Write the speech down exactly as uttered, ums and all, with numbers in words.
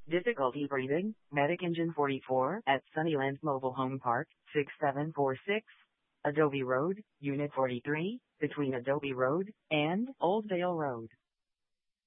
Difficulty breathing, Medic Engine forty-four at Sunnyland Mobile Home Park, six seven four six, Adobe Road, Unit forty-three, between Adobe Road and Old Vale Road.